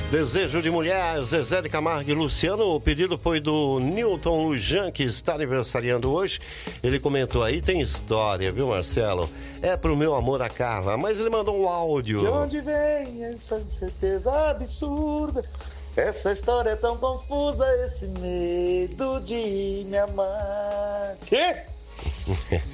Desejo de Mulher, Zezé de Camargo e Luciano. O pedido foi do Newton Lujan, que está aniversariando hoje. Ele comentou aí, tem história, viu, Marcelo? É pro meu amor a Carla, mas ele mandou um áudio. De onde vem essa certeza absurda? Essa história é tão confusa, esse medo de me amar. Quê?